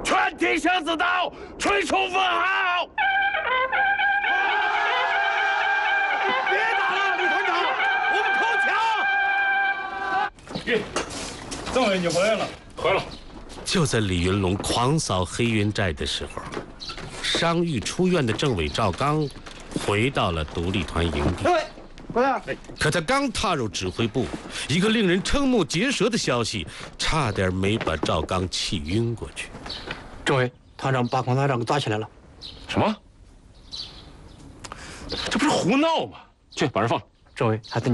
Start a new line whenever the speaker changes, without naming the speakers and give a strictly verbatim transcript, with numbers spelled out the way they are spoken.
全体向自导，吹出分号。别打了，李团长，我们投降。
耶，政委你回来了，回来了。
就在李云龙狂扫黑云寨的时候，伤愈出院的政委赵刚回到了独立团营地。
政委，回来了。
可他刚踏入指挥部，一个令人瞠目结舌的消息差点没把赵刚气晕过去。
政委，团长把孔团长给抓起来了。
什么？这不是胡闹吗？去把人放了。
政委，还等你。